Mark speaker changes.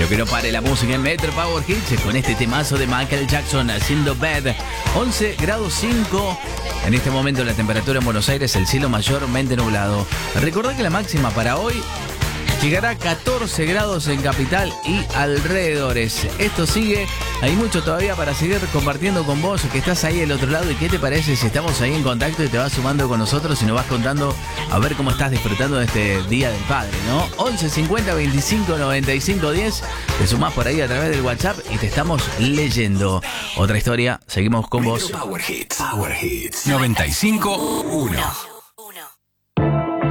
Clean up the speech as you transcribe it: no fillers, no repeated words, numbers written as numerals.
Speaker 1: Pero que no pare la música en Metro Power Hits con este temazo de Michael Jackson haciendo Bad. 11 grados 5. En este momento la temperatura en Buenos Aires, el cielo mayormente nublado. Recordá que la máxima para hoy llegará a 14 grados en Capital y alrededores. Esto sigue, hay mucho todavía para seguir compartiendo con vos, que estás ahí del otro lado. ¿Y qué te parece si estamos ahí en contacto y te vas sumando con nosotros y nos vas contando a ver cómo estás disfrutando de este Día del Padre, ¿no? 11 50 25 95 10. Te sumás por ahí a través del WhatsApp y te estamos leyendo. Otra historia, seguimos con vos.
Speaker 2: Power Hits 95.1.